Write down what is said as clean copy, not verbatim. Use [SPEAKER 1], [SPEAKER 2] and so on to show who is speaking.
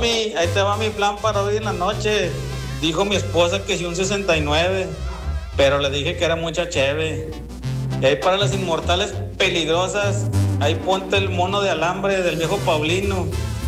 [SPEAKER 1] Romy, ahí te va mi plan para hoy en la noche. Dijo mi esposa que sí un 69, pero le dije que era mucha cheve. Y ahí para las inmortales peligrosas, ahí ponte el mono de alambre del viejo Paulino.